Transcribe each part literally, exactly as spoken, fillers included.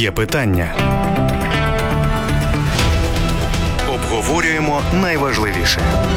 Є питання. Обговорюємо найважливіше.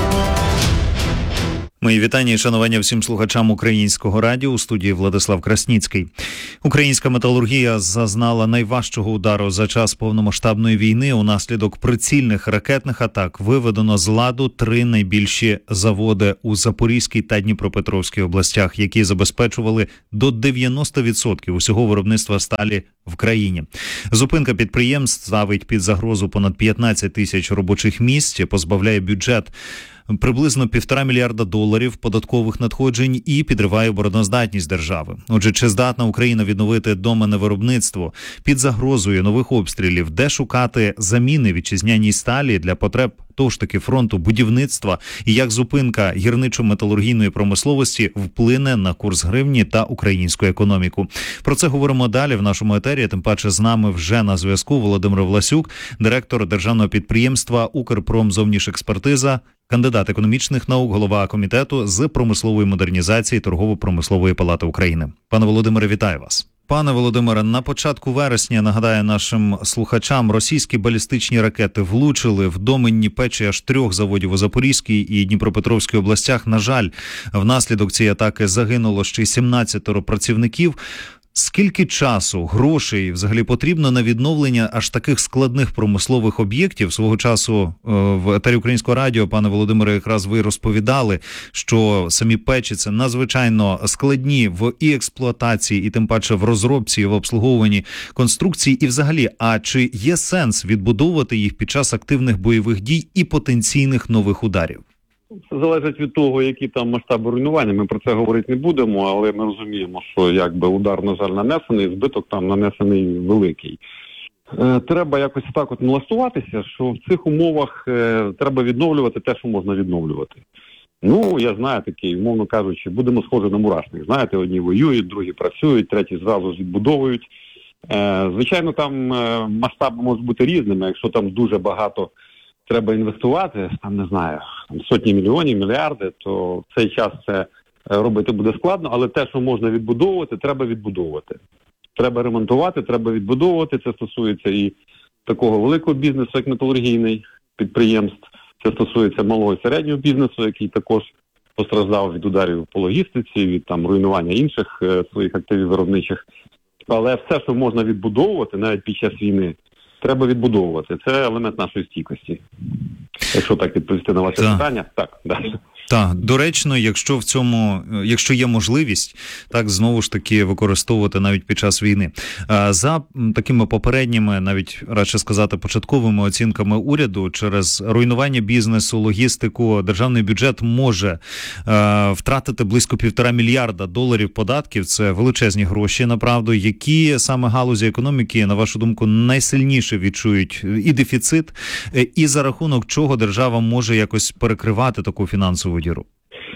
Мої вітання і шанування всім слухачам Українського радіо. У студії Владислав Красніцький. Українська металургія зазнала найважчого удару за час повномасштабної війни. Унаслідок прицільних ракетних атак виведено з ладу три найбільші заводи у Запорізькій та Дніпропетровській областях, які забезпечували до дев'яносто відсотків усього виробництва сталі в країні. Зупинка підприємств ставить під загрозу понад п'ятнадцять тисяч робочих місць, позбавляє бюджет приблизно півтора мільярда доларів податкових надходжень і підриває обороноздатність держави. Отже, чи здатна Україна відновити доменне виробництво під загрозою нових обстрілів? Де шукати заміни вітчизняній сталі для потреб того ж таки фронту будівництва? І як зупинка гірничо-металургійної промисловості вплине на курс гривні та українську економіку? Про це говоримо далі в нашому етері. Тим паче з нами вже на зв'язку Володимир Власюк, директор державного підприємства «Укрпромзовнішекспертиза», кандидат економічних наук, голова комітету з промислової модернізації Торгово-промислової палати України. Пане Володимире, вітаю вас. Пане Володимире, на початку вересня, нагадаю нашим слухачам, російські балістичні ракети влучили в доменні печі аж трьох заводів у Запорізькій і Дніпропетровській областях. На жаль, внаслідок цієї атаки загинуло ще й сімнадцять працівників. Скільки часу, грошей взагалі потрібно на відновлення аж таких складних промислових об'єктів? Свого часу в етері Українського радіо, пане Володимире, якраз ви розповідали, що самі печі – це надзвичайно складні в і експлуатації, і тим паче в розробці, і в обслуговуванні конструкцій. І взагалі, а чи є сенс відбудовувати їх під час активних бойових дій і потенційних нових ударів? Це залежить від того, які там масштаби руйнування. Ми про це говорити не будемо, але ми розуміємо, що якби удар, на жаль, нанесений, збиток там нанесений великий. Е, треба якось так от налаштуватися, що в цих умовах е, треба відновлювати те, що можна відновлювати. Ну, я знаю такий, умовно кажучи, будемо схожі на мурашник. Знаєте, одні воюють, другі працюють, треті зразу ж відбудовують. Е, звичайно, там е, масштаби можуть бути різними, якщо там дуже багато треба інвестувати, там, не знаю, там сотні мільйонів, мільярди, то в цей час це робити буде складно, але те, що можна відбудовувати, треба відбудовувати. Треба ремонтувати, треба відбудовувати. Це стосується і такого великого бізнесу, як металургійний підприємств. Це стосується малого і середнього бізнесу, який також постраждав від ударів по логістиці, від там руйнування інших е, своїх активів виробничих. Але все, що можна відбудовувати, навіть під час війни, треба відбудовувати. Це елемент нашої стійкості. Якщо так відповісти на ваше так. питання, так, далі. Так, доречно, якщо в цьому, якщо є можливість, так, знову ж таки, використовувати навіть під час війни. За такими попередніми, навіть, радше сказати, початковими оцінками уряду, через руйнування бізнесу, логістику, державний бюджет може е, втратити близько півтора мільярда доларів податків. Це величезні гроші, направду. Які саме галузі економіки, на вашу думку, найсильніше відчують і дефіцит, і за рахунок чого держава може якось перекривати таку фінансову діру?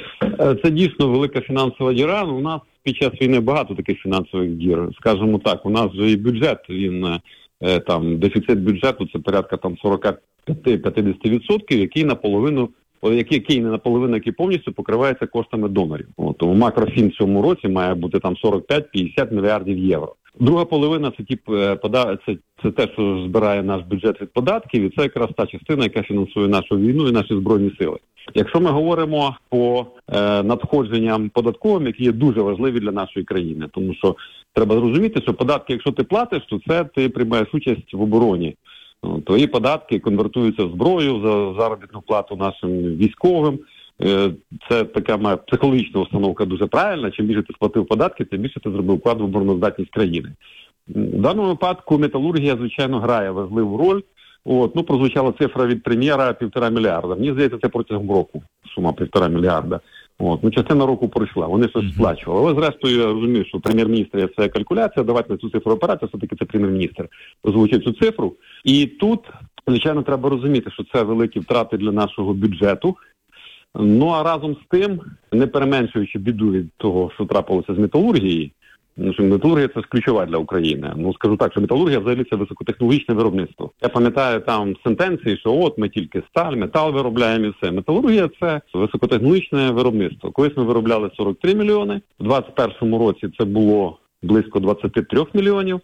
Це дійсно велика фінансова діра. У нас під час війни багато таких фінансових дір. Скажімо так, у нас же і бюджет, він там, дефіцит бюджету це порядка там сорок п'ять до п'ятдесят відсотків, який наполовину, який, який не наполовину, який повністю покривається коштами донорів. О, тому макрофін в цьому році має бути там сорок п'ять до п'ятдесят мільярдів євро. Друга половина це ті пода... це, це те, що збирає наш бюджет від податків, і це якраз та частина, яка фінансує нашу війну і наші збройні сили. Якщо ми говоримо по е, надходженням податковим, які є дуже важливі для нашої країни, тому що треба зрозуміти, що податки, якщо ти платиш, то це ти приймаєш участь в обороні. Твої податки конвертуються в зброю, за заробітну плату нашим військовим. Е, це така моя психологічна установка дуже правильна. Чим більше ти сплатив податки, тим більше ти зробив вклад в обороноздатність країни. В даному випадку металургія, звичайно, грає важливу роль. От, ну, прозвучала цифра від прем'єра півтора мільярда. Мені здається, це протягом року сума півтора мільярда. От, ну, частина року пройшла, вони щось сплачували. Але зрештою я розумію, що прем'єр-міністр є це калькуляція, давайте на цю цифру опиратися, все-таки це прем'єр-міністр озвучив цю цифру. І тут, звичайно, треба розуміти, що це великі втрати для нашого бюджету. Ну, а разом з тим, не переменшуючи біду від того, що трапилося з металургією, Ну, що металургія – це ключова для України. Ну, скажу так, що металургія взагалі це високотехнологічне виробництво. Я пам'ятаю там сентенції, що от ми тільки сталь, метал виробляємо і все. Металургія – це високотехнологічне виробництво. Колись ми виробляли сорок три мільйони, в двадцять першому році це було близько двадцять три мільйонів.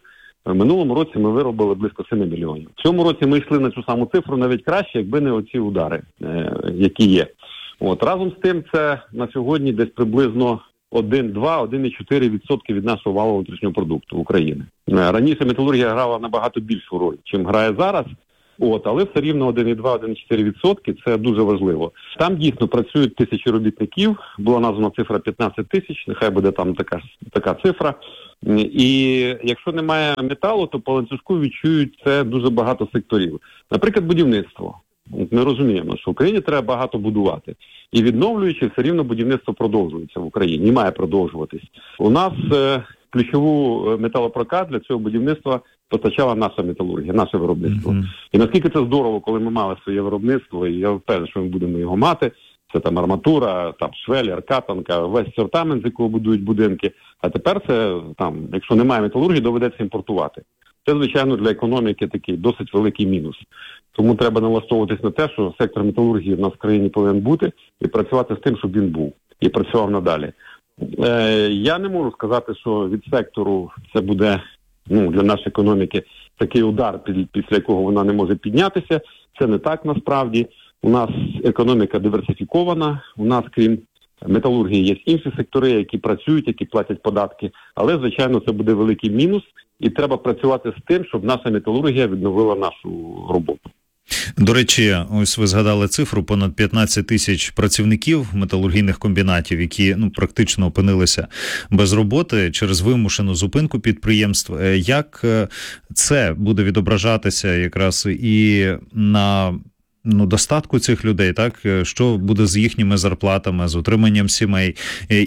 В минулому році ми виробили близько семи мільйонів. В цьому році ми йшли на цю саму цифру навіть краще, якби не оці удари, е, які є. От, разом з тим, це на сьогодні десь приблизно один-два - один цілих чотири десятих відсотка від нашого валового внутрішнього продукту України. Е, раніше металургія грала набагато більшу роль, чим грає зараз. От, але все рівно один цілих два - один цілих чотири десятих відсотка – це дуже важливо. Там дійсно працюють тисячі робітників, була названа цифра п'ятнадцять тисяч, нехай буде там така, така цифра. І якщо немає металу, то по ланцюжку відчують це дуже багато секторів. Наприклад, будівництво. Ми розуміємо, що в Україні треба багато будувати. І відновлюючи, все рівно будівництво продовжується в Україні і має продовжуватись. У нас е, ключову металопрокат для цього будівництва постачала наша металургія, наше виробництво. Mm-hmm. І наскільки це здорово, коли ми мали своє виробництво, і я впевнений, що ми будемо його мати. Це там арматура, там швелер, катанка, весь сортамент, з якого будують будинки. А тепер це, там, якщо немає металургії, доведеться імпортувати. Це, звичайно, для економіки такий досить великий мінус. Тому треба налаштовуватись на те, що сектор металургії в нас в країні повинен бути, і працювати з тим, щоб він був, і працював надалі. Е, я не можу сказати, що від сектору це буде, ну, для нашої економіки такий удар, після якого вона не може піднятися. Це не так насправді. У нас економіка диверсифікована, у нас, крім металургії, є інші сектори, які працюють, які платять податки, але, звичайно, це буде великий мінус, і треба працювати з тим, щоб наша металургія відновила нашу роботу. До речі, ось ви згадали цифру, понад п'ятнадцять тисяч працівників металургійних комбінатів, які, ну, практично опинилися без роботи через вимушену зупинку підприємств. Як це буде відображатися якраз і на ну, достатку цих людей, так? Що буде з їхніми зарплатами, з утриманням сімей?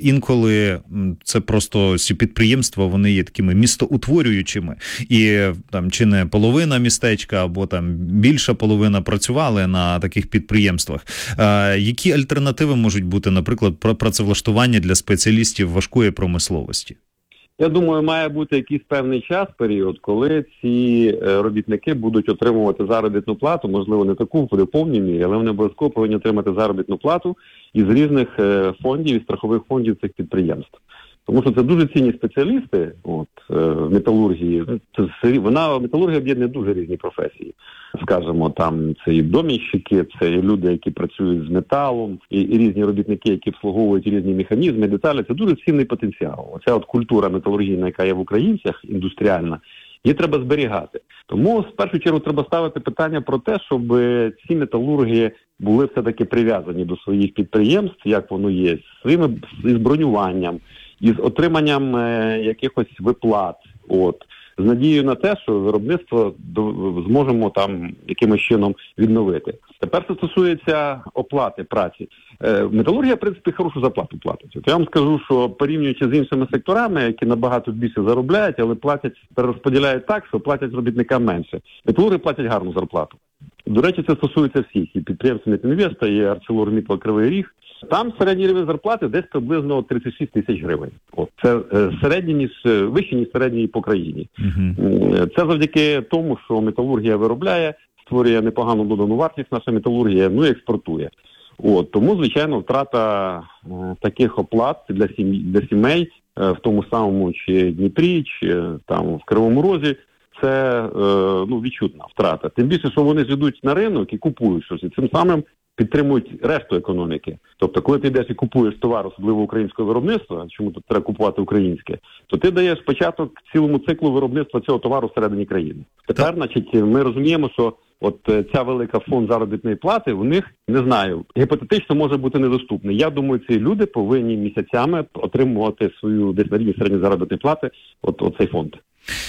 Інколи це просто ці підприємства, вони є такими містоутворюючими. І там чи не половина містечка, або там більша половина працювали на таких підприємствах. А, які альтернативи можуть бути, наприклад, працевлаштування для спеціалістів важкої промисловості? Я думаю, має бути якийсь певний час, період, коли ці робітники будуть отримувати заробітну плату, можливо, не таку в повній мірі, але вони обов'язково повинні отримати заробітну плату із різних фондів і страхових фондів цих підприємств. Тому що це дуже цінні спеціалісти, от, в металургії. Це, вона, металургія об'єднує дуже різні професії. Скажімо, там це і доміщики, це і люди, які працюють з металом, і, і різні робітники, які обслуговують різні механізми, деталі. Це дуже цінний потенціал. Оця от культура металургійна, яка є в українцях, індустріальна, її треба зберігати. Тому, в першу чергу, треба ставити питання про те, щоб ці металурги були все-таки прив'язані до своїх підприємств, як воно є, з своїм з бронюванням, із отриманням е, якихось виплат, от, з надією на те, що виробництво до, зможемо там якимось чином відновити. Тепер це стосується оплати праці. Е, металургія, в принципі, хорошу зарплату платить. От я вам скажу, що порівнюючи з іншими секторами, які набагато більше заробляють, але платять, перерозподіляють так, що платять робітникам менше. Металурги платять гарну зарплату. До речі, це стосується всіх, і підприємств Метінвеста, і ArcelorMittal Кривий Ріг. Там середній рівень зарплати десь приблизно тридцять шість тисяч гривень. От, це е, середній, ніж, вище, ніж середній по країні. Uh-huh. Це завдяки тому, що металургія виробляє, створює непогану додану вартість, наша металургія, ну і експортує. От, тому, звичайно, втрата е, таких оплат для сімей, для сімей е, в тому самому чи Дніпрі, чи там в Кривому Розі, це е, ну, відчутна втрата. Тим більше, що вони ж йдуть на ринок і купують щось, і цим самим підтримують решту економіки. Тобто, коли ти йдеш і купуєш товар, особливо українського виробництва, чому тут треба купувати українське, то ти даєш початок цілому циклу виробництва цього товару всередині країни. Тепер, значить, ми розуміємо, що от ця велика фонд заробітної плати, у них, не знаю, гіпотетично може бути недоступний. Я думаю, ці люди повинні місяцями отримувати свою десь на рівні середньої заробітної плати от, от цей фонд.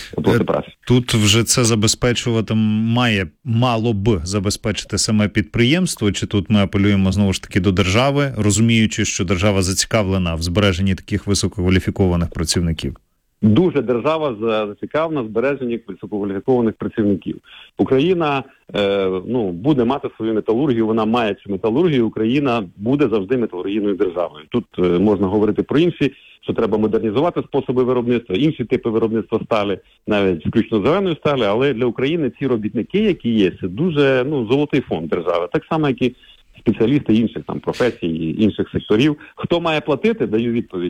Тут вже це забезпечувати має, мало б забезпечити саме підприємство, чи тут ми апелюємо знову ж таки до держави, розуміючи, що держава зацікавлена в збереженні таких висококваліфікованих працівників? Дуже держава зацікавлена в збереженні висококваліфікованих працівників. Україна е, ну, буде мати свою металургію, вона має цю металургію, Україна буде завжди металургійною державою. Тут е, можна говорити про інші, що треба модернізувати способи виробництва, інші типи виробництва сталі, навіть включно зеленої сталі, але для України ці робітники, які є, це дуже ну, золотий фонд держави. Так само, як і спеціалісти інших там професій, інших секторів. Хто має платити, даю відповідь.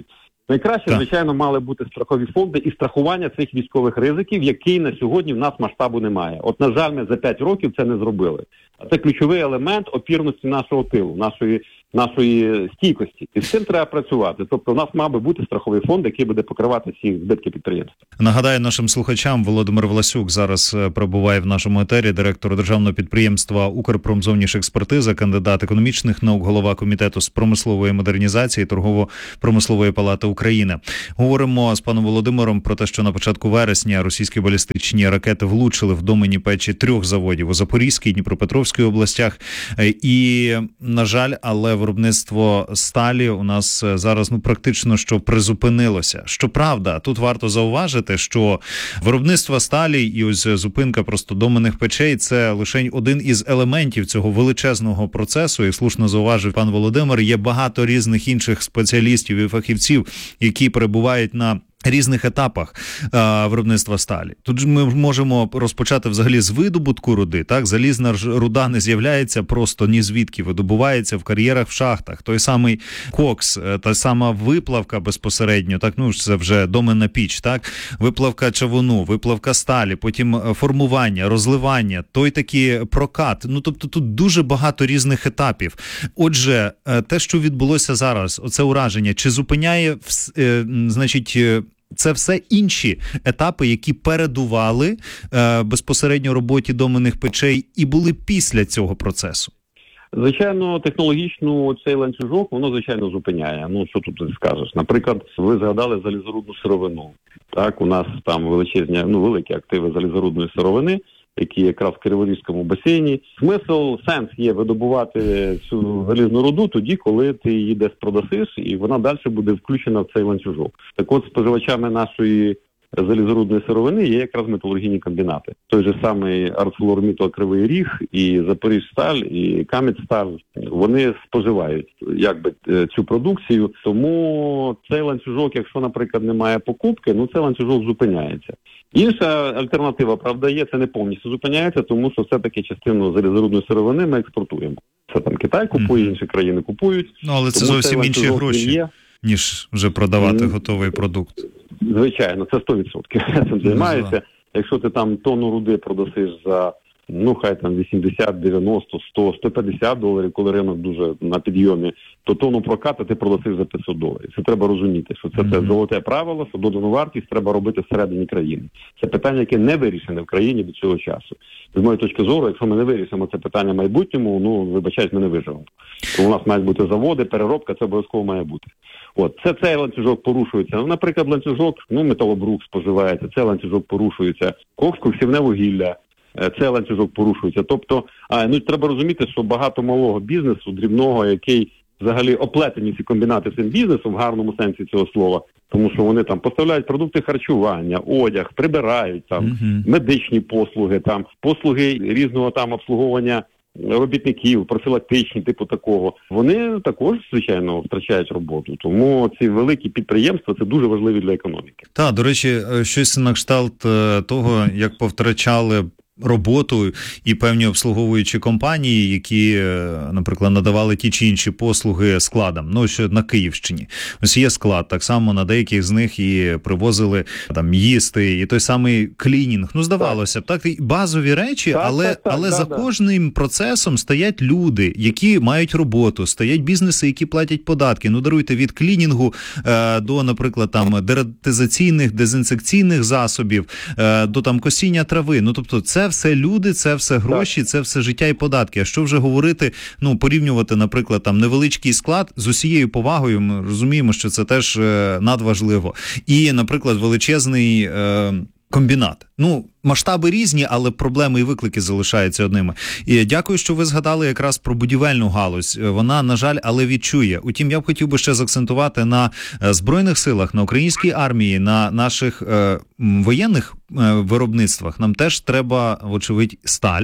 Найкраще, Так. звичайно, мали бути страхові фонди і страхування цих військових ризиків, які на сьогодні в нас масштабу немає. От, на жаль, ми за п'ять років це не зробили. А це ключовий елемент опірності нашого тилу, нашої, нашої стійкості. І з цим треба працювати. Тобто, у нас мав би бути страховий фонд, який буде покривати всі збитки підприємств. Нагадаю нашим слухачам, Володимир Власюк зараз е, перебуває в нашому етері, директор державного підприємства «Укрпромзовнішекспертиза», кандидат економічних наук, голова комітету з промислової модернізації торгово-промислової палати України. Говоримо з паном Володимиром про те, що на початку вересня російські балістичні ракети влучили в домені печі трьох заводів у Запорізькій, Дніпропетровській областях. Е, І, на жаль, але виробництво сталі у нас е, зараз ну практично що призупинилося. Щоправда, тут варто зауважити, що виробництво сталі і ось зупинка просто доменних печей – це лише один із елементів цього величезного процесу. І слушно зауважив пан Володимир, є багато різних інших спеціалістів і фахівців, які перебувають на різних етапах а, виробництва сталі. Тут ж ми можемо розпочати взагалі з видобутку руди, так? Залізна руда не з'являється просто ні звідки, видобувається в кар'єрах, в шахтах. Той самий кокс, та сама виплавка безпосередньо, так, ну це вже доменна піч, так? Виплавка чавуну, виплавка сталі, потім формування, розливання, той такий прокат. Ну, тобто тут дуже багато різних етапів. Отже, те, що відбулося зараз, оце ураження, чи зупиняє, е, значить, це все інші етапи, які передували е, безпосередньо роботі доменних печей і були після цього процесу? Звичайно, технологічно цей ланцюжок, воно, звичайно, зупиняє. Ну, що тут ти скажеш? Наприклад, ви згадали залізорудну сировину. Так, у нас там величезні, ну, великі активи залізорудної сировини, які якраз в Криворізькому басейні. Смисл, сенс є видобувати цю залізну руду тоді, коли ти її десь продасиш, і вона далі буде включена в цей ланцюжок. Так от, споживачами нашої залізорудної сировини є якраз металургійні комбінати. Той же самий ArcelorMittal Кривий Ріг, і Запоріжсталь, і Кам'янсталь, вони споживають якби цю продукцію. Тому цей ланцюжок, якщо, наприклад, немає покупки, ну цей ланцюжок зупиняється. Інша альтернатива, правда, є, це не повністю зупиняється, тому що все-таки частину залізорудної сировини ми експортуємо. Це там Китай купує, інші країни купують. Ну, але це тому зовсім інші гроші, є, ніж вже продавати mm. готовий продукт. Звичайно, це сто відсотків. Цим займається. Якщо ти там тонну руди продасиш за, ну, хай там вісімдесят, дев'яносто, сто, сто п'ятдесят доларів, коли ринок дуже на підйомі, то тонну проката ти продасиш за п'ятсот доларів. Це треба розуміти, що це, mm-hmm. це золоте правило, що додану вартість треба робити всередині країни. Це питання, яке не вирішене в країні до цього часу. З моєї точки зору, якщо ми не вирішимо це питання в майбутньому, ну, вибачаюсь, ми не виживемо. Тому у нас мають бути заводи, переробка, це обов'язково має бути. От, це цей ланцюжок порушується. Ну, наприклад, ланцюжок, ну, металобрук споживається, цей ланцюжок порушується, кокс, коксівне вугілля, цей ланцюжок порушується. Тобто, а, ну, треба розуміти, що багато малого бізнесу, дрібного, який взагалі оплетені ці комбінати цим бізнесом в гарному сенсі цього слова, тому що вони там поставляють продукти харчування, одяг, прибирають там, uh-huh. медичні послуги, там, послуги різного там обслуговування робітників, профілактичні, типу такого, вони також, звичайно, втрачають роботу. Тому ці великі підприємства – це дуже важливі для економіки. Так, до речі, щось на кшталт того, як повтрачали роботу і певні обслуговуючі компанії, які, наприклад, надавали ті чи інші послуги складам. Ну, що на Київщині. Ось є склад, так само на деяких з них і привозили там їсти, і той самий клінінг. Ну, здавалося б, так, і базові речі, так, але, так, так, але да, за да. кожним процесом стоять люди, які мають роботу, стоять бізнеси, які платять податки. Ну, даруйте, від клінінгу е, до, наприклад, там дератизаційних, дезінсекційних засобів, е, до там косіння трави. Ну, тобто, це все люди, це все гроші, це все життя і податки. А що вже говорити, ну, порівнювати, наприклад, там невеличкий склад з усією повагою, ми розуміємо, що це теж е, надважливо. І, наприклад, величезний е, комбінат. Ну, масштаби різні, але проблеми і виклики залишаються одними. І дякую, що ви згадали якраз про будівельну галузь. Вона, на жаль, але відчує. Утім, я б хотів би ще заакцентувати на Збройних силах, на українській армії, на наших е, воєнних е, виробництвах. Нам теж треба, вочевидь, сталь.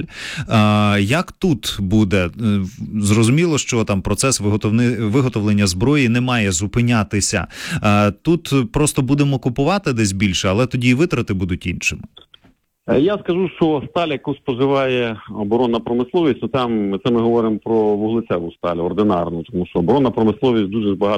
Е, як тут буде? Зрозуміло, що там процес виготовлення зброї не має зупинятися. Е, тут просто будемо купувати десь більше, але тоді і витрати будуть іншими. Я скажу, що сталь, яку споживає оборонна промисловість, то там це ми говоримо про вуглецеву сталь, ординарну, тому що оборонна промисловість дуже багато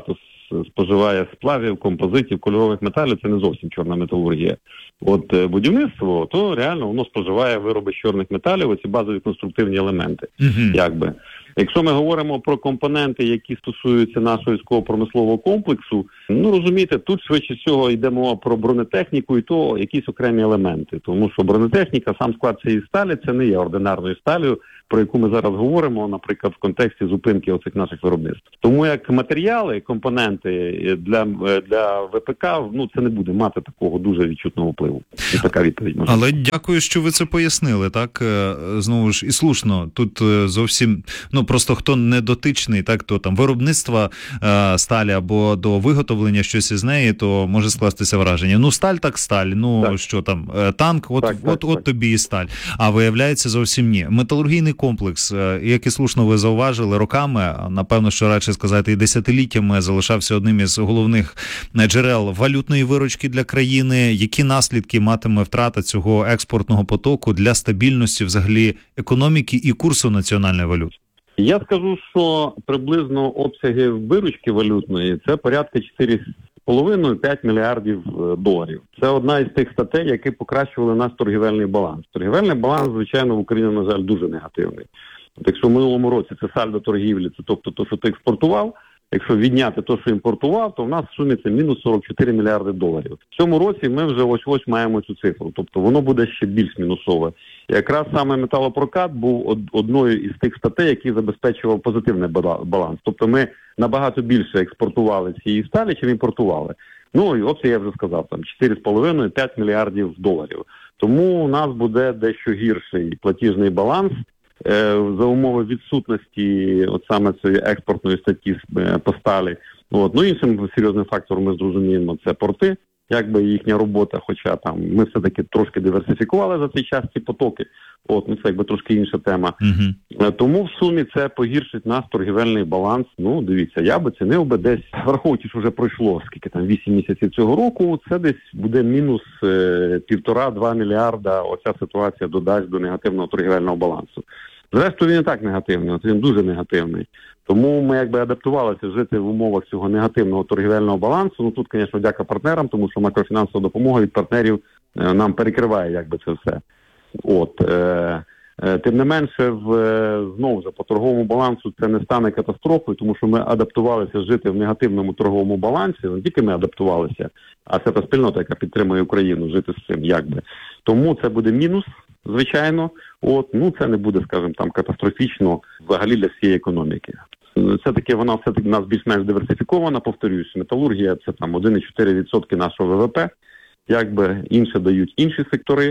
споживає сплавів, композитів, кольорових металів, це не зовсім чорна металургія. От е, будівництво, то реально воно споживає вироби з чорних металів, оці базові конструктивні елементи. Угу. Якби. Якщо ми говоримо про компоненти, які стосуються нашого військово-промислового комплексу, ну розумієте, тут швидше всього йде мова про бронетехніку і то якісь окремі елементи. Тому що бронетехніка, сам склад цієї сталі, це не є ординарною сталею, про яку ми зараз говоримо, наприклад, в контексті зупинки оцих наших виробництв. Тому як матеріали, компоненти для, для ВПК, ну це не буде мати такого дуже відчутного впливу. І така відповідь може. Але дякую, що ви це пояснили, так? Знову ж і слушно, тут зовсім, ну просто хто не дотичний, так, то там виробництва е, сталі або до виготовлення щось із неї, то може скластися враження. Ну, сталь так сталь, ну так. що там, танк, от, так, от, так, от так. тобі і сталь. А виявляється зовсім ні. Металургійний комплекс, як і слушно ви зауважили, роками, напевно, що радше сказати, і десятиліттями залишався одним із головних джерел валютної виручки для країни. Які наслідки матиме втрата цього експортного потоку для стабільності взагалі економіки і курсу національної валюти? Я скажу, що приблизно обсяги виручки валютної – це порядка чотири з половиною - п'ять мільярдів доларів. Це одна із тих статей, які покращували наш торгівельний баланс. Торгівельний баланс, звичайно, в Україні, на жаль, дуже негативний. От якщо в минулому році це сальдо торгівлі, це тобто то, що ти експортував, якщо відняти те, що імпортував, то в нас в сумі це мінус сорок чотири мільярди доларів. В цьому році ми вже ось-ось маємо цю цифру, тобто воно буде ще більш мінусове. І якраз саме металопрокат був одною із тих статей, які забезпечував позитивний баланс. Тобто ми набагато більше експортували цієї сталі, чим імпортували. Ну і обсяг я вже сказав, там чотири з половиною - п'ять мільярдів доларів. Тому у нас буде дещо гірший платіжний баланс е, за умови відсутності от саме цієї експортної статті е, по сталі. От. Ну іншим серйозним фактором ми зрозуміємо, це порти. Якби їхня робота, хоча там ми все-таки трошки диверсифікували за цей час ці потоки, от, ну це якби трошки інша тема. Uh-huh. Тому в сумі це погіршить наш торгівельний баланс. Ну, дивіться, я би цінив би десь, враховуючи, що вже пройшло, скільки там, вісім місяців цього року, це десь буде мінус е, півтора-два мільярда, оця ситуація додасть до негативного торгівельного балансу. Зрештою, він і так негативний, от він дуже негативний. Тому ми якби адаптувалися жити в умовах цього негативного торгівельного балансу. Ну тут, звісно, дяка партнерам, тому що макрофінансова допомога від партнерів е, нам перекриває якби це все. От е, е, тим не менше, в е, знову ж по торговому балансу це не стане катастрофою, тому що ми адаптувалися жити в негативному торговому балансі. Не тільки ми адаптувалися, а це та спільнота, яка підтримує Україну, жити з цим якби. Тому це буде мінус. Звичайно, от, ну це не буде, скажімо, там катастрофічно взагалі для всієї економіки. Це таки вона все-таки в нас більш-менш диверсифікована, повторююсь, металургія це там один цілих чотири десятих відсотка нашого ВВП, якби інше дають інші сектори.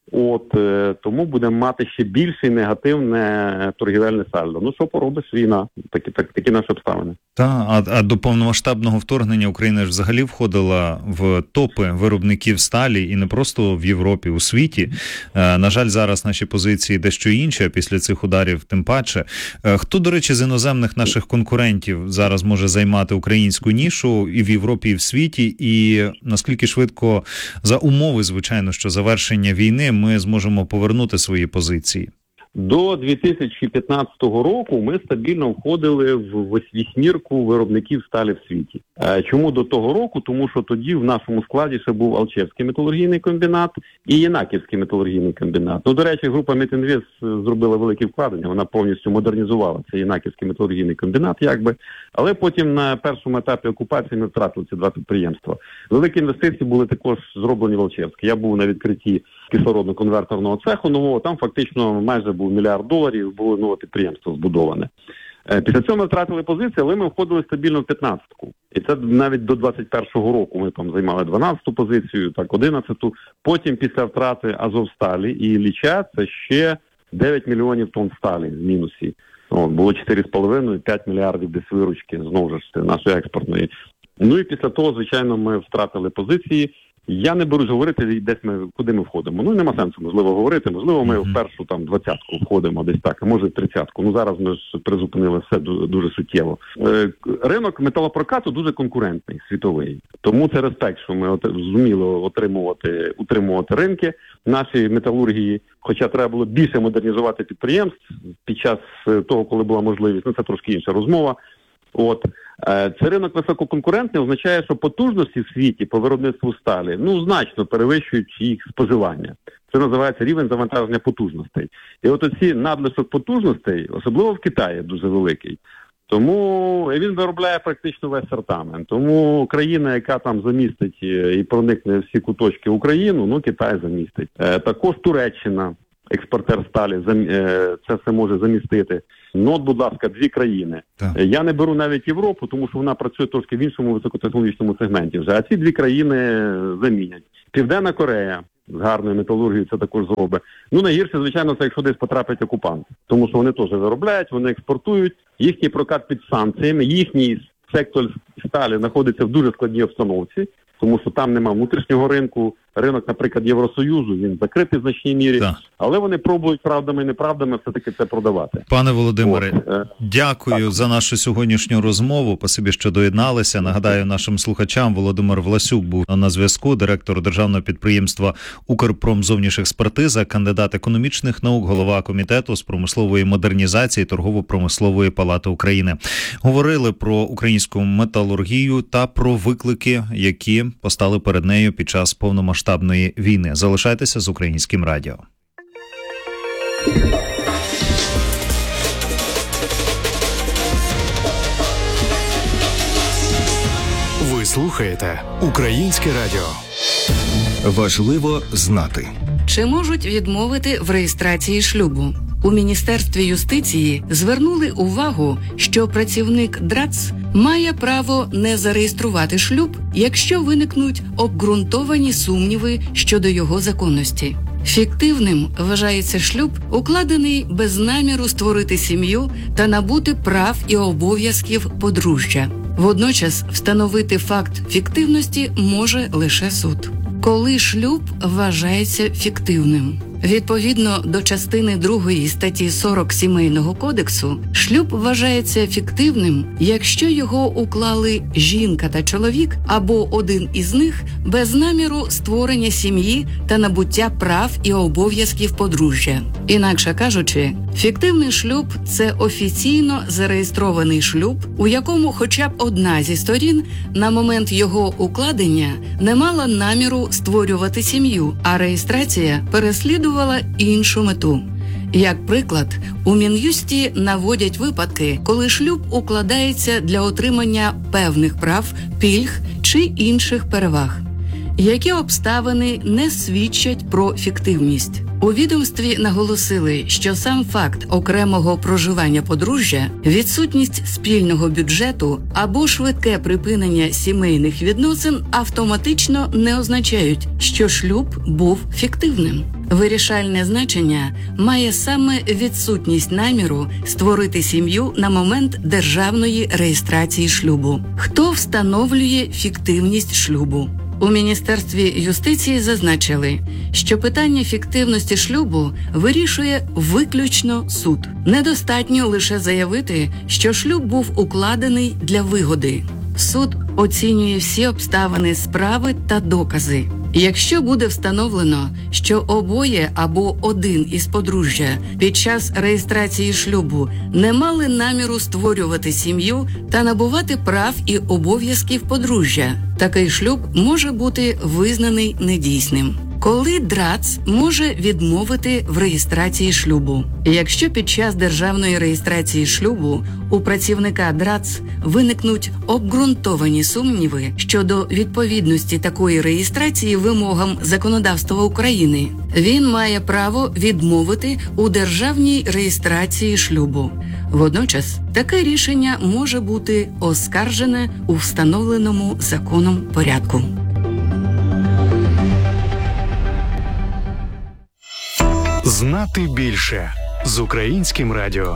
От е, тому будемо мати ще більше негативне торгівельне сальдо. Ну що поробиш, війна, такі так такі наші обставини. Та а, а до повномасштабного вторгнення Україна ж взагалі входила в топи виробників сталі і не просто в Європі, у світі. Е, на жаль, зараз наші позиції дещо інші, а після цих ударів тим паче. Е, хто, до речі, з іноземних наших конкурентів зараз може займати українську нішу і в Європі, і в світі, і наскільки швидко за умови, звичайно, що завершення війни ми зможемо повернути свої позиції? До дві тисячі п'ятнадцятого року ми стабільно входили в вісьмірку виробників сталі в світі. Чому до того року? Тому що тоді в нашому складі ще був Алчевський металургійний комбінат і Єнаківський металургійний комбінат. Ну, до речі, група Метінвест зробила велике вкладення, вона повністю модернізувала цей Єнаківський металургійний комбінат, якби. Але потім на першому етапі окупації ми втратили ці два підприємства. Великі інвестиції були також зроблені в Алчевській. Я був на відкритті кислородно-конверторного цеху нового, там фактично майже був мільярд доларів, було нове підприємство збудоване. Після цього ми втратили позиції, але ми входили стабільно в п'ятнадцятку. І це навіть до двадцять першого року ми там займали дванадцяту позицію, так одинадцяту. Потім після втрати Азовсталі і Ілліча це ще дев'ять мільйонів тонн сталі в мінусі. О, було чотири з половиною - п'ять мільярдів десь виручки, знову ж нашої експортної. Ну і після того, звичайно, ми втратили позиції. Я не берусь говорити, десь ми, куди ми входимо. Ну, нема сенсу, можливо, говорити. Можливо, ми в першу там двадцятку входимо десь так, а може в тридцятку. Ну, зараз ми ж призупинили все дуже, дуже суттєво. Е, ринок металопрокату дуже конкурентний, світовий. Тому це респект, що ми от, зуміли отримувати, утримувати ринки нашої металургії. Хоча треба було більше модернізувати підприємств під час того, коли була можливість. Ну, це трошки інша розмова. От. Це ринок висококонкурентний, означає, що потужності в світі по виробництву сталі, ну, значно перевищують їх споживання. Це називається рівень завантаження потужностей. І от оці надлишок потужностей, особливо в Китаї, дуже великий. Тому він виробляє практично весь асортимент. Тому країна, яка там замістить і проникне всі куточки Україну, ну, Китай замістить. Також Туреччина, експортер сталі, це все може замістити. Ну, от, будь ласка, дві країни. Так. Я не беру навіть Європу, тому що вона працює трошки в іншому високотехнологічному сегменті вже. А ці дві країни замінять. Південна Корея з гарною металургією це також зробить. Ну, найгірше, звичайно, це якщо десь потрапить окупант. Тому що вони теж виробляють, вони експортують. Їхній прокат під санкціями, їхній сектор сталі знаходиться в дуже складній обстановці, тому що там немає внутрішнього ринку. Ринок, наприклад, Євросоюзу, він закритий в значній мірі, так. Але вони пробують правдами і неправдами все-таки це продавати. Пане Володимире, От, дякую так. за нашу сьогоднішню розмову. Спасибі, що доєдналися. Нагадаю нашим слухачам, Володимир Власюк був на зв'язку, директор державного підприємства «Укрпромзовнішекспертиза», кандидат економічних наук, голова комітету з промислової модернізації торгово-промислової палати України. Говорили про українську металургію та про виклики, які постали перед нею під час повномасштабної масштабної війни. Залишайтеся з Українським радіо. Ви слухаєте Українське радіо. Важливо знати. Чи можуть відмовити в реєстрації шлюбу? У Міністерстві юстиції звернули увагу, що працівник ДРАЦ має право не зареєструвати шлюб, якщо виникнуть обґрунтовані сумніви щодо його законності. Фіктивним вважається шлюб, укладений без наміру створити сім'ю та набути прав і обов'язків подружжя. Водночас встановити факт фіктивності може лише суд. Коли шлюб вважається фіктивним? Відповідно до частини другої статті сорок Сімейного кодексу, шлюб вважається фіктивним, якщо його уклали жінка та чоловік або один із них без наміру створення сім'ї та набуття прав і обов'язків подружжя. Інакше кажучи, фіктивний шлюб – це офіційно зареєстрований шлюб, у якому хоча б одна зі сторін на момент його укладення не мала наміру створювати сім'ю, а реєстрація переслідувала іншу мету. Як приклад, у Мін'юсті наводять випадки, коли шлюб укладається для отримання певних прав, пільг чи інших переваг. Які обставини не свідчать про фіктивність? У відомстві наголосили, що сам факт окремого проживання подружжя, відсутність спільного бюджету або швидке припинення сімейних відносин автоматично не означають, що шлюб був фіктивним. Вирішальне значення має саме відсутність наміру створити сім'ю на момент державної реєстрації шлюбу. Хто встановлює фіктивність шлюбу? У Міністерстві юстиції зазначили, що питання фіктивності шлюбу вирішує виключно суд. Недостатньо лише заявити, що шлюб був укладений для вигоди. Суд оцінює всі обставини справи та докази. Якщо буде встановлено, що обоє або один із подружжя під час реєстрації шлюбу не мали наміру створювати сім'ю та набувати прав і обов'язків подружжя, такий шлюб може бути визнаний недійсним. Коли ДРАЦ може відмовити в реєстрації шлюбу? Якщо під час державної реєстрації шлюбу у працівника ДРАЦ виникнуть обґрунтовані сумніви щодо відповідності такої реєстрації вимогам законодавства України, він має право відмовити у державній реєстрації шлюбу. Водночас, таке рішення може бути оскаржене у встановленому законом порядку. Знати більше з Українським радіо.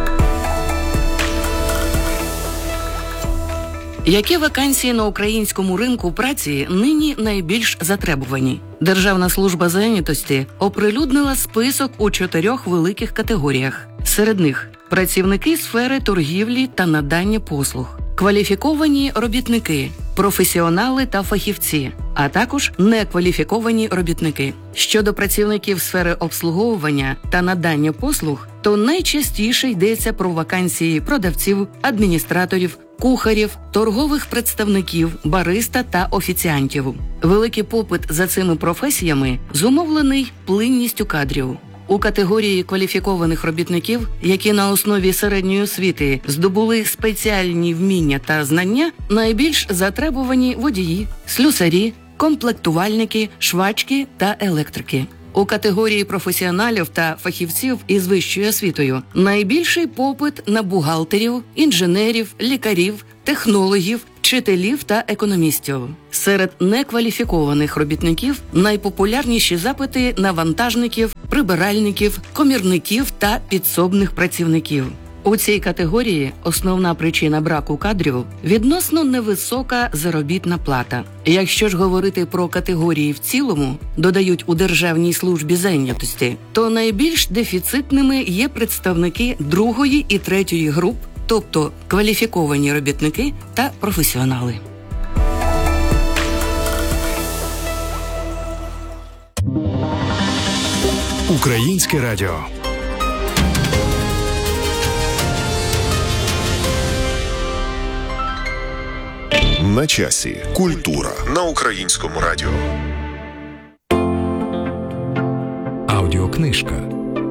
Які вакансії на українському ринку праці нині найбільш затребувані? Державна служба зайнятості оприлюднила список у чотирьох великих категоріях. Серед них – працівники сфери торгівлі та надання послуг, кваліфіковані робітники, професіонали та фахівці, а також некваліфіковані робітники. Щодо працівників сфери обслуговування та надання послуг, то найчастіше йдеться про вакансії продавців, адміністраторів, кухарів, торгових представників, бариста та офіціантів. Великий попит за цими професіями зумовлений плинністю кадрів. У категорії кваліфікованих робітників, які на основі середньої освіти здобули спеціальні вміння та знання, найбільш затребувані водії, слюсарі, комплектувальники, швачки та електрики. У категорії професіоналів та фахівців із вищою освітою найбільший попит на бухгалтерів, інженерів, лікарів, технологів, вчителів та економістів. Серед некваліфікованих робітників найпопулярніші запити на вантажників, прибиральників, комірників та підсобних працівників. У цій категорії основна причина браку кадрів – відносно невисока заробітна плата. Якщо ж говорити про категорії в цілому, додають у Державній службі зайнятості, то найбільш дефіцитними є представники другої і третьої груп, тобто кваліфіковані робітники та професіонали. Українське радіо. На часі. Культура на Українському радіо. Аудіокнижка.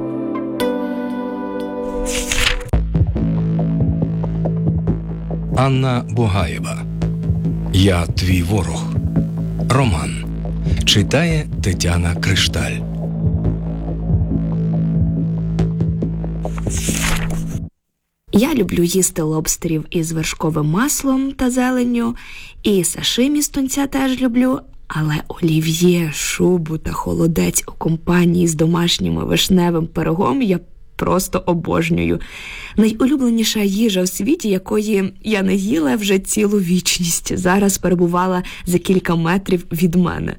Анна Бугаєва. Я твій ворог. Роман. Читає Тетяна Кришталь. Я люблю їсти лобстерів із вершковим маслом та зеленню, і сашимі з тунця теж люблю, але олів'є, шубу та холодець у компанії з домашнім вишневим пирогом я просто обожнюю. Найулюбленіша їжа в світі, якої я не їла вже цілу вічність, зараз перебувала за кілька метрів від мене.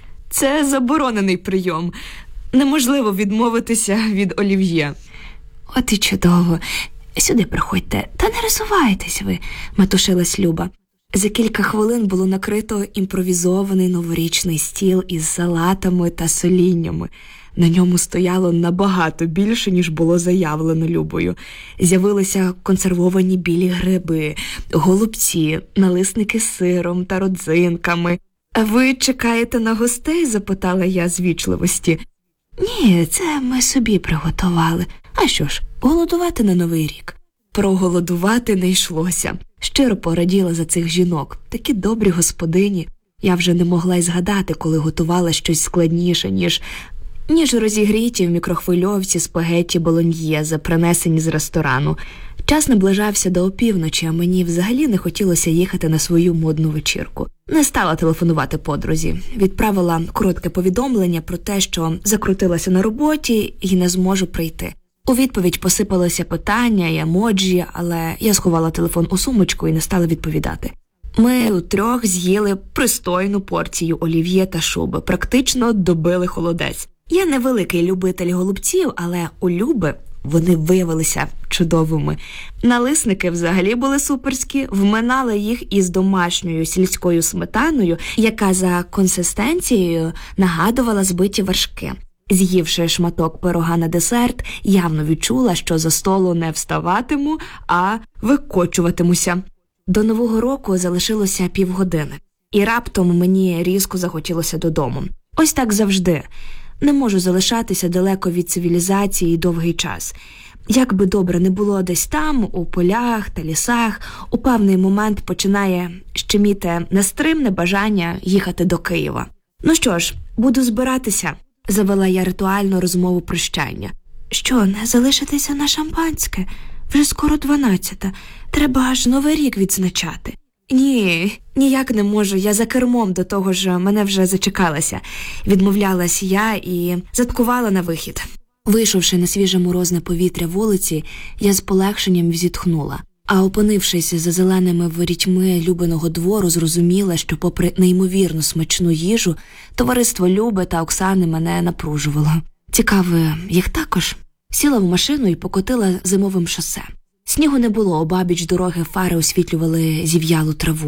Це заборонений прийом. Неможливо відмовитися від олів'є. От і чудово. Сюди приходьте, та не розсувайтесь ви, метушилась Люба. За кілька хвилин було накрито імпровізований новорічний стіл із салатами та соліннями. На ньому стояло набагато більше, ніж було заявлено Любою. З'явилися консервовані білі гриби, голубці, налисники з сиром та родзинками. «А ви чекаєте на гостей?» – запитала я з вічливості. «Ні, це ми собі приготували. А що ж, голодувати на Новий рік?» Проголодувати не йшлося. Щиро пораділа за цих жінок. Такі добрі господині. Я вже не могла й згадати, коли готувала щось складніше, ніж... ніж розігріті в мікрохвильовці спагетті болоньєзе, принесені з ресторану. Час наближався до опівночі, а мені взагалі не хотілося їхати на свою модну вечірку. Не стала телефонувати подрузі. Відправила коротке повідомлення про те, що закрутилася на роботі і не зможу прийти. У відповідь посипалися питання і емоджі, але я сховала телефон у сумочку і не стала відповідати. Ми утрьох з'їли пристойну порцію олів'є та шуби, практично добили холодець. Я не великий любитель голубців, але у Люби вони виявилися чудовими. Налисники взагалі були суперські, вминали їх із домашньою сільською сметаною, яка за консистенцією нагадувала збиті вершки. З'ївши шматок пирога на десерт, явно відчула, що за столу не вставатиму, а викочуватимуся. До Нового року залишилося півгодини. І раптом мені різко захотілося додому. Ось так завжди. Не можу залишатися далеко від цивілізації довгий час. Як би добре не було десь там, у полях та лісах, у певний момент починає щеміти нестримне бажання їхати до Києва. Ну що ж, буду збиратися. Завела я ритуальну розмову прощання. Що, не залишитися на шампанське? Вже скоро дванадцята. Треба аж Новий рік відзначати. Ні, ніяк не можу. Я за кермом, до того ж мене вже зачекалася. Відмовлялась я і заткувала на вихід. Вийшовши на свіже морозне повітря вулиці, я з полегшенням зітхнула. А опинившись за зеленими ворітьми Любиного двору, зрозуміла, що попри неймовірно смачну їжу, товариство Люби та Оксани мене напружувало. Цікаво, їх також? Сіла в машину і покотила зимовим шосе. Снігу не було, обабіч дороги фари освітлювали зів'ялу траву.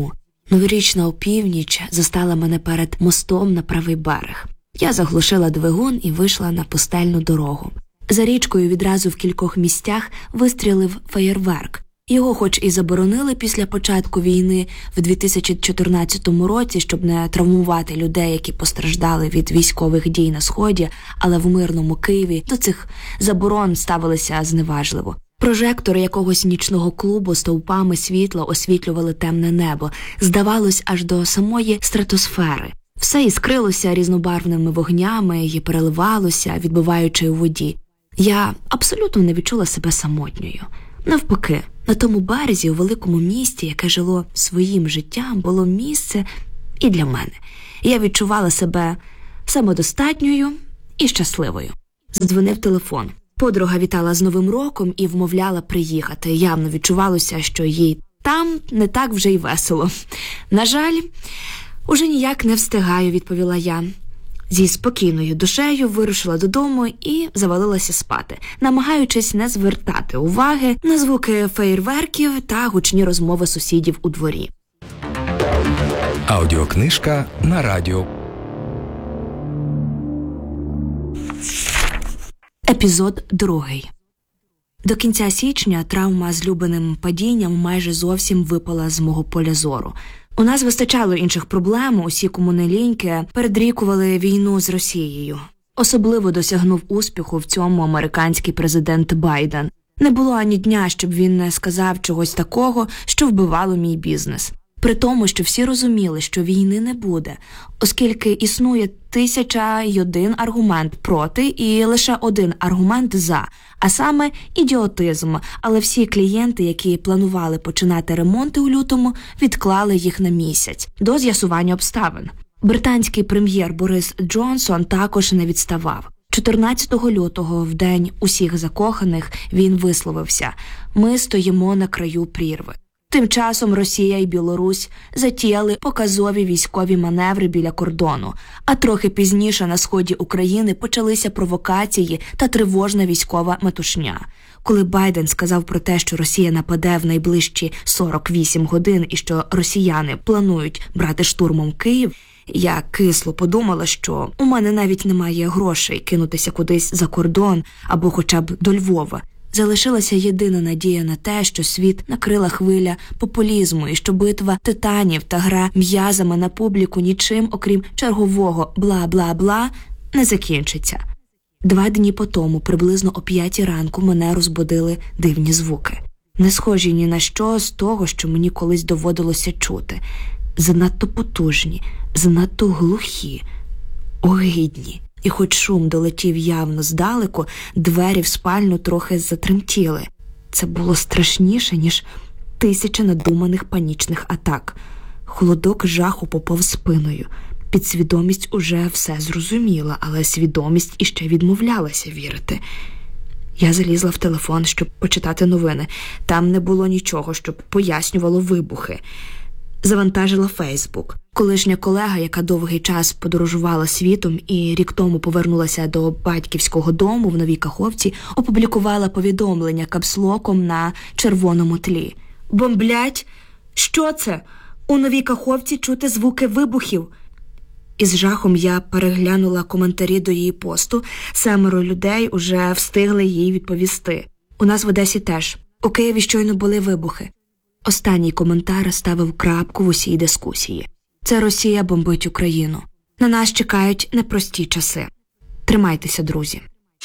Новорічна опівніч застала мене перед мостом на правий берег. Я заглушила двигун і вийшла на пустельну дорогу. За річкою відразу в кількох місцях вистрілив феєрверк. Його хоч і заборонили після початку війни в дві тисячі чотирнадцятому році, щоб не травмувати людей, які постраждали від військових дій на Сході, але в мирному Києві до цих заборон ставилися зневажливо. Прожектори якогось нічного клубу стовпами світла освітлювали темне небо. Здавалось, аж до самої стратосфери. Все іскрилося різнобарвними вогнями і переливалося, відбиваючи у воді. Я абсолютно не відчула себе самотньою. Навпаки, на тому березі у великому місті, яке жило своїм життям, було місце і для мене. Я відчувала себе самодостатньою і щасливою. Задзвонив телефон. Подруга вітала з Новим роком і вмовляла приїхати. Явно відчувалося, що їй там не так вже й весело. На жаль, уже ніяк не встигаю, відповіла я. Зі спокійною душею вирушила додому і завалилася спати, намагаючись не звертати уваги на звуки феєрверків та гучні розмови сусідів у дворі. Аудіокнижка на радіо. Епізод другий. До кінця січня травма з Любиним падінням майже зовсім випала з мого поля зору. У нас вистачало інших проблем, усі комунеліньки передрікували війну з Росією. Особливо досягнув успіху в цьому американський президент Байден. Не було ані дня, щоб він не сказав чогось такого, що вбивало мій бізнес. При тому, що всі розуміли, що війни не буде, оскільки існує тисяча й один аргумент проти і лише один аргумент за, а саме ідіотизм. Але всі клієнти, які планували починати ремонти у лютому, відклали їх на місяць до з'ясування обставин. Британський прем'єр Борис Джонсон також не відставав. чотирнадцятого лютого, в день усіх закоханих, він висловився: «Ми стоїмо на краю прірви». Тим часом Росія і Білорусь затіяли показові військові маневри біля кордону, а трохи пізніше на сході України почалися провокації та тривожна військова метушня. Коли Байден сказав про те, що Росія нападе в найближчі сорок вісім годин і що росіяни планують брати штурмом Київ, я кисло подумала, що у мене навіть немає грошей кинутися кудись за кордон або хоча б до Львова. Залишилася єдина надія на те, що світ накрила хвиля популізму і що битва титанів та гра м'язами на публіку нічим, окрім чергового бла-бла-бла, не закінчиться. Два дні по тому, приблизно о п'ятій ранку, мене розбудили дивні звуки. Не схожі ні на що з того, що мені колись доводилося чути. Занадто потужні, занадто глухі, огидні. І хоч шум долетів явно здалеку, двері в спальню трохи затремтіли. Це було страшніше, ніж тисяча надуманих панічних атак. Холодок жаху поповз спиною. Підсвідомість уже все зрозуміла, але свідомість іще відмовлялася вірити. Я залізла в телефон, щоб почитати новини. Там не було нічого, щоб пояснювало вибухи. Завантажила Фейсбук. Колишня колега, яка довгий час подорожувала світом і рік тому повернулася до батьківського дому в Новій Каховці, опублікувала повідомлення капслоком на червоному тлі. «Бомблять? Що це? У Новій Каховці чути звуки вибухів». Із жахом я переглянула коментарі до її посту. Семеро людей уже встигли їй відповісти. «У нас в Одесі теж. У Києві щойно були вибухи». Останній коментар ставив крапку в усій дискусії. Це Росія бомбить Україну. На нас чекають непрості часи. Тримайтеся, друзі.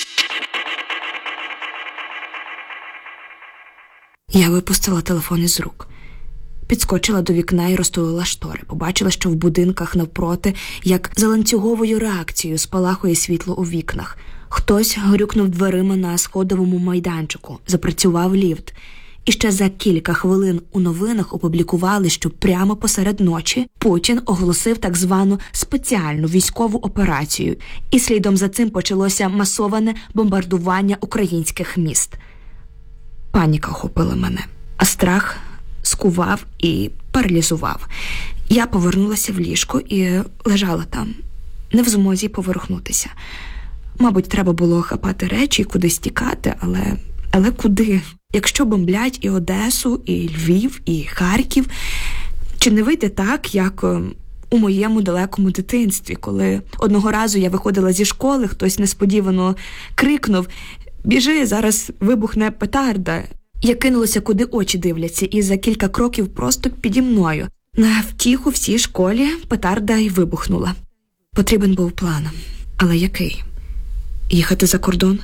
Я випустила телефон із рук. Підскочила до вікна і розтулила штори. Побачила, що в будинках навпроти, як за ланцюговою реакцією, спалахує світло у вікнах. Хтось грюкнув дверима на сходовому майданчику. Запрацював ліфт. І ще за кілька хвилин у новинах опублікували, що прямо посеред ночі Путін оголосив так звану спеціальну військову операцію, і слідом за цим почалося масоване бомбардування українських міст. Паніка охопила мене, а страх скував і паралізував. Я повернулася в ліжко і лежала там, не в змозі поверхнутися. Мабуть, треба було хапати речі і кудись тікати, але... Але куди? Якщо бомблять і Одесу, і Львів, і Харків, Чи не вийде так, як у моєму далекому дитинстві, коли одного разу я виходила зі школи, хтось несподівано крикнув: «Біжи, зараз вибухне петарда». Я кинулася, куди очі дивляться, і за кілька кроків просто піді мною. На втіху всій школі петарда й вибухнула. Потрібен був план. Але який? Їхати за кордон?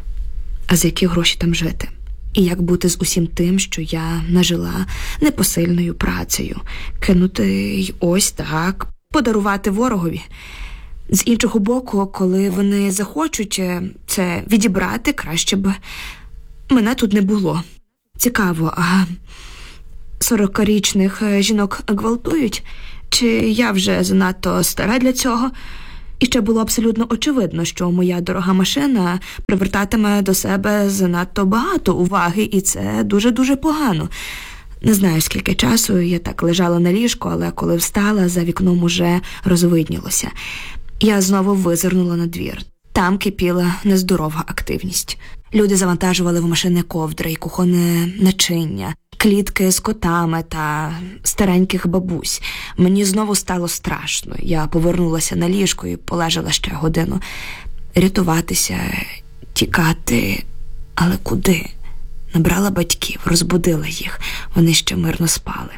А за які гроші там жити? І як бути з усім тим, що я нажила непосильною працею? Кинути й ось так, подарувати ворогові? З іншого боку, коли вони захочуть це відібрати, краще б мене тут не було. Цікаво, а сорокарічних жінок гвалтують? Чи я вже занадто стара для цього? І ще було абсолютно очевидно, що моя дорога машина привертатиме до себе занадто багато уваги, і це дуже-дуже погано. Не знаю, скільки часу я так лежала на ліжку, але коли встала, за вікном уже розвиднілося. Я знову визирнула на двір. Там кипіла нездорова активність. Люди завантажували в машини ковдри і кухонне начиння, клітки з котами та стареньких бабусь. Мені знову стало страшно. Я повернулася на ліжко і полежала ще годину. Рятуватися, тікати, але куди? Набрала батьків, розбудила їх. Вони ще мирно спали.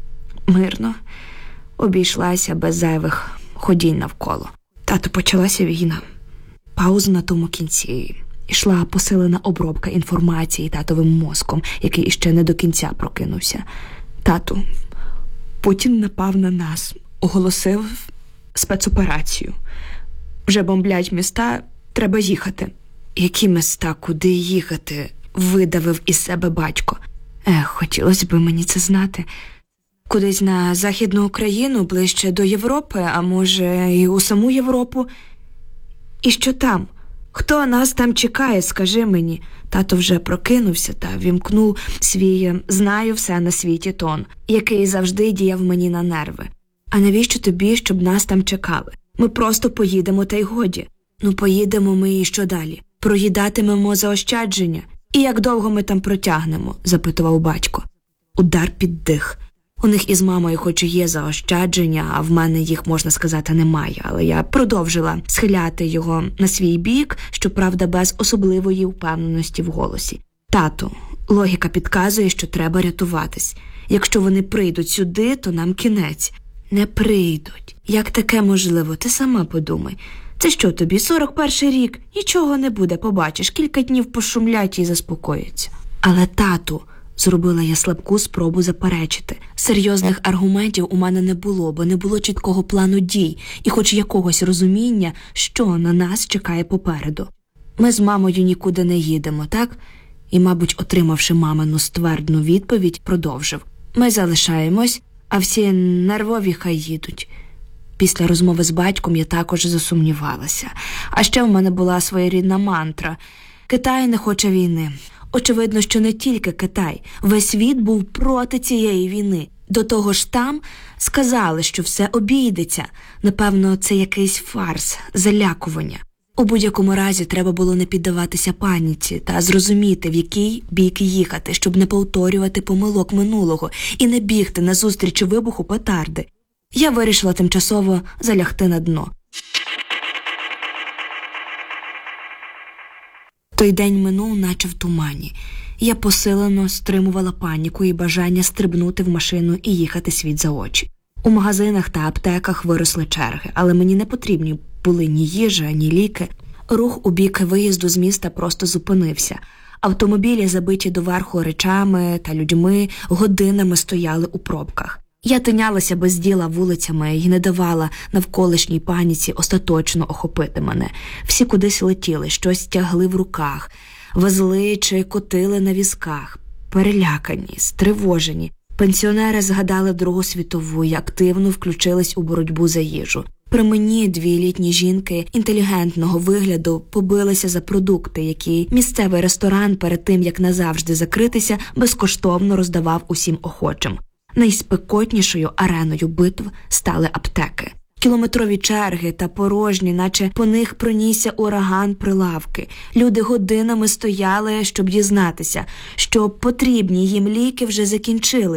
Мирно обійшлася без зайвих ходінь навколо. Тато, почалася війна. Пауза на тому кінці. Ішла посилена обробка інформації татовим мозком, який іще не до кінця прокинувся. Тату, Путін напав на нас, оголосив спецоперацію. Вже бомблять міста, треба їхати. Які міста, куди їхати? Видавив із себе батько. Ех, хотілося б мені це знати. Кудись на Західну Україну, ближче до Європи, а може і у саму Європу. І що там? Хто нас там чекає, скажи мені. Тато вже прокинувся та вімкнув свій «знаю все на світі» тон, який завжди діяв мені на нерви. А навіщо тобі, щоб нас там чекали? Ми просто поїдемо та й годі. Ну поїдемо ми і що далі? Проїдатимемо заощадження? І як довго ми там протягнемо? Запитував батько. Удар під дих. У них із мамою хоч і є заощадження, а в мене їх, можна сказати, немає. Але я продовжила схиляти його на свій бік, щоправда, без особливої впевненості в голосі. Тату, логіка підказує, що треба рятуватись. Якщо вони прийдуть сюди, то нам кінець. Не прийдуть. Як таке можливо? Ти сама подумай. Це що тобі, сорок перший рік? Нічого не буде, побачиш. Кілька днів пошумлять і заспокоїться. Але, тату, зробила я слабку спробу заперечити. Серйозних аргументів у мене не було, бо не було чіткого плану дій і хоч якогось розуміння, що на нас чекає попереду. Ми з мамою нікуди не їдемо, так? І, мабуть, отримавши мамину ствердну відповідь, продовжив. Ми залишаємось, а всі нервові хай їдуть. Після розмови з батьком я також засумнівалася. А ще в мене була своєрідна мантра. Китай не хоче війни. Очевидно, що не тільки Китай. Весь світ був проти цієї війни. До того ж там сказали, що все обійдеться. Напевно, це якийсь фарс, залякування. У будь-якому разі треба було не піддаватися паніці та зрозуміти, в який бік їхати, щоб не повторювати помилок минулого і не бігти назустріч вибуху петарди. Я вирішила тимчасово залягти на дно. Той день минув, наче в тумані. Я посилено стримувала паніку і бажання стрибнути в машину і їхати світ за очі. У магазинах та аптеках виросли черги, але мені не потрібні були ні їжа, ні ліки. Рух у бік виїзду з міста просто зупинився. Автомобілі, забиті доверху речами та людьми, годинами стояли у пробках. Я тинялася без діла вулицями і не давала навколишній паніці остаточно охопити мене. Всі кудись летіли, щось тягли в руках, везли чи котили на візках. Перелякані, стривожені. Пенсіонери згадали Другу світову і активно включились у боротьбу за їжу. При мені дві літні жінки інтелігентного вигляду побилися за продукти, які місцевий ресторан перед тим, як назавжди закритися, безкоштовно роздавав усім охочим. Найспекотнішою ареною битв стали аптеки. Кілометрові черги та порожні, наче по них пронісся ураган прилавки. Люди годинами стояли, щоб дізнатися, що потрібні їм ліки вже закінчилися.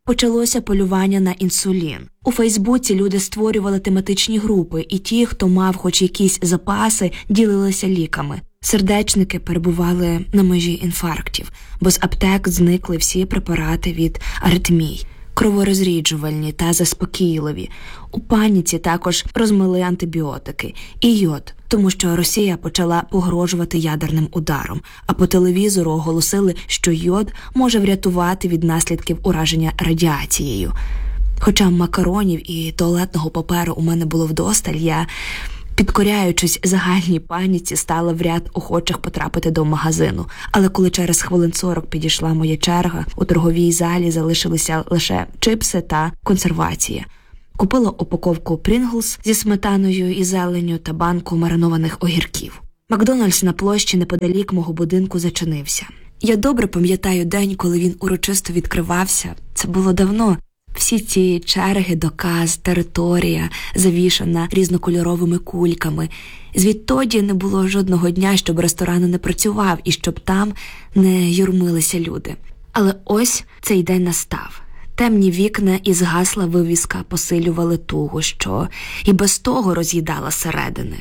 Почалося полювання на інсулін. У Фейсбуці люди створювали тематичні групи, і ті, хто мав хоч якісь запаси, ділилися ліками. Сердечники перебували на межі інфарктів, бо з аптек зникли всі препарати від аритмій, кроворозріджувальні та заспокійливі. У паніці також розмили антибіотики і йод, тому що Росія почала погрожувати ядерним ударом, а по телевізору оголосили, що йод може врятувати від наслідків ураження радіацією. Хоча макаронів і туалетного паперу у мене було вдосталь, я, підкоряючись загальній паніці, стала в ряд охочих потрапити до магазину. Але коли через хвилин сорок підійшла моя черга, у торговій залі залишилися лише чипси та консервація. Купила упаковку Прінглс зі сметаною і зеленню та банку маринованих огірків. Макдональдс на площі неподалік мого будинку зачинився. Я добре пам'ятаю день, коли він урочисто відкривався. Це було давно. Всі ці черги до кас, територія, завішана різнокольоровими кульками. Звідтоді не було жодного дня, щоб ресторан не працював і щоб там не юрмилися люди. Але ось цей день настав. Темні вікна і згасла вивіска посилювали тугу, що і без того роз'їдала зсередини.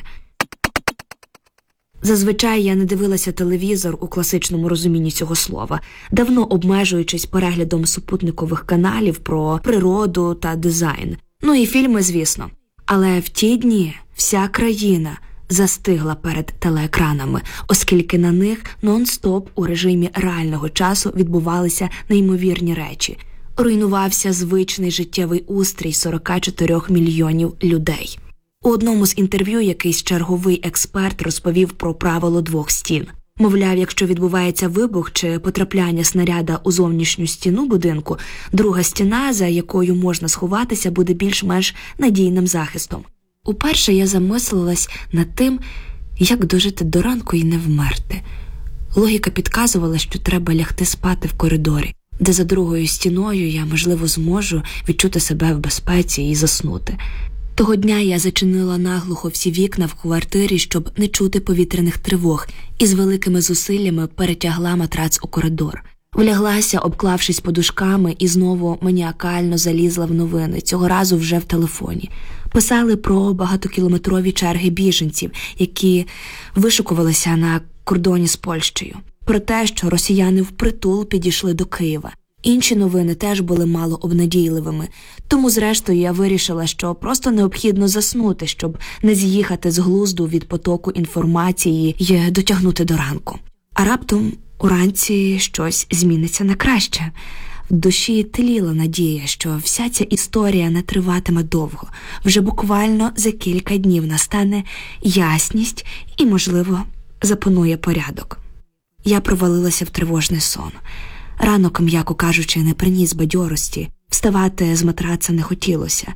Зазвичай я не дивилася телевізор у класичному розумінні цього слова, давно обмежуючись переглядом супутникових каналів про природу та дизайн. Ну і фільми, звісно. Але в ті дні вся країна застигла перед телеекранами, оскільки на них нон-стоп у режимі реального часу відбувалися неймовірні речі. Руйнувався звичний життєвий устрій сорок чотири мільйонів людей. У одному з інтерв'ю якийсь черговий експерт розповів про правило двох стін. Мовляв, якщо відбувається вибух чи потрапляння снаряда у зовнішню стіну будинку, друга стіна, за якою можна сховатися, буде більш-менш надійним захистом. Уперше я замислилась над тим, як дожити до ранку і не вмерти. Логіка підказувала, що треба лягти спати в коридорі, де за другою стіною я, можливо, зможу відчути себе в безпеці і заснути. Того дня я зачинила наглухо всі вікна в квартирі, щоб не чути повітряних тривог, і з великими зусиллями перетягла матрац у коридор. Вляглася, обклавшись подушками, і знову маніакально залізла в новини, цього разу вже в телефоні. Писали про багатокілометрові черги біженців, які вишукувалися на кордоні з Польщею. Про те, що росіяни впритул підійшли до Києва. Інші новини теж були мало обнадійливими, тому зрештою я вирішила, що просто необхідно заснути, щоб не з'їхати з глузду від потоку інформації і дотягнути до ранку. А раптом уранці щось зміниться на краще. В душі тліла надія, що вся ця історія не триватиме довго. Вже буквально за кілька днів настане ясність і, можливо, запанує порядок. Я провалилася в тривожний сон. Ранок, м'яко кажучи, не приніс бадьорості. Вставати з матраца не хотілося.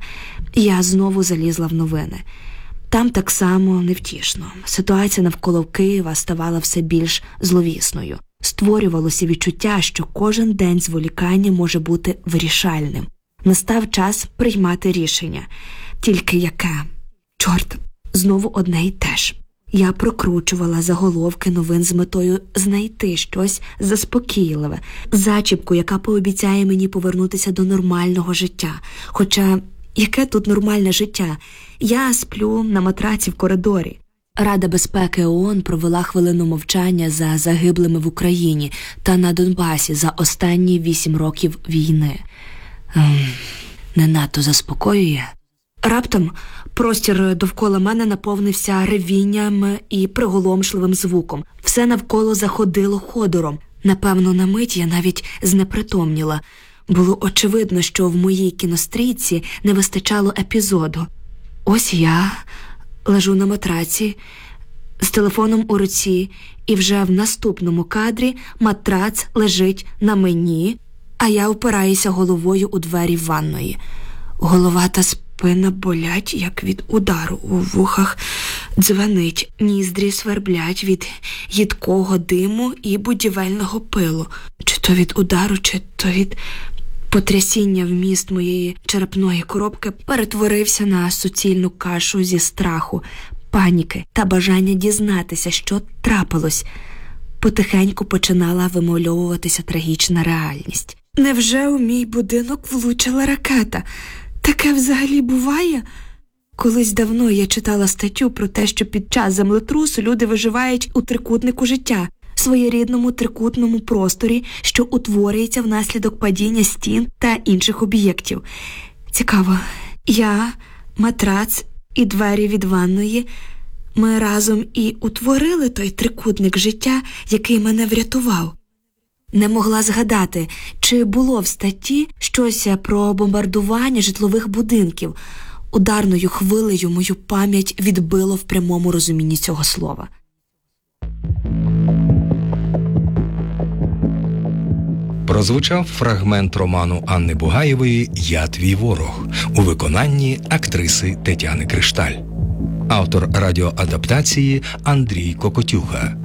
Я знову залізла в новини. Там так само невтішно. Ситуація навколо Києва ставала все більш зловісною. Створювалося відчуття, що кожен день зволікання може бути вирішальним. Настав час приймати рішення. Тільки яке? Чорт, знову одне й те ж. Я прокручувала заголовки новин з метою знайти щось заспокійливе, зачіпку, яка пообіцяє мені повернутися до нормального життя. Хоча, яке тут нормальне життя? Я сплю на матраці в коридорі. Рада безпеки ООН провела хвилину мовчання за загиблими в Україні та на Донбасі за останні вісім років війни. Ем, не надто заспокоює. Раптом простір довкола мене наповнився ревінням і приголомшливим звуком. Все навколо заходило ходором. Напевно, на мить я навіть знепритомніла. Було очевидно, що в моїй кінострійці не вистачало епізоду. Ось я лежу на матраці з телефоном у руці, і вже в наступному кадрі матрац лежить на мені, а я впираюся головою у двері ванної. Голова та спина болять, як від удару, у вухах дзвенить, ніздрі сверблять від їдкого диму і будівельного пилу. Чи то від удару, чи то від потрясіння вміст моєї черепної коробки перетворився на суцільну кашу зі страху, паніки та бажання дізнатися, що трапилось. Потихеньку починала вимальовуватися трагічна реальність. Невже у мій будинок влучила ракета? Таке взагалі буває? Колись давно я читала статтю про те, що під час землетрусу люди виживають у трикутнику життя, своєрідному трикутному просторі, що утворюється внаслідок падіння стін та інших об'єктів. Цікаво, я, матрац і двері від ванної, ми разом і утворили той трикутник життя, який мене врятував. Не могла згадати, чи було в статті щось про бомбардування житлових будинків. Ударною хвилею мою пам'ять відбило в прямому розумінні цього слова. Прозвучав фрагмент роману Анни Бугаєвої «Я твій ворог» у виконанні актриси Тетяни Кришталь. Автор радіоадаптації Андрій Кокотюха.